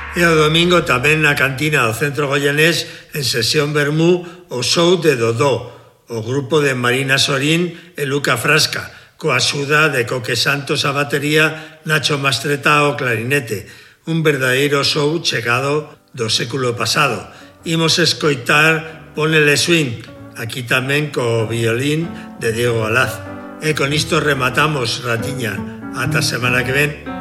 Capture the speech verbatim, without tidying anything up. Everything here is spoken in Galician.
E o domingo tamén na cantina do Centro Goianés en sesión vermú o show de Dodó, o grupo de Marina Sorín e Luca Frasca, coa axuda de Coque Santos a batería, Nacho Mastreta ao clarinete, un verdadeiro show chegado do século pasado. Imos escoitar Ponele Swing, aquí tamén co violín de Diego Alaz. E con isto rematamos, ratiña. Ata semana que ven.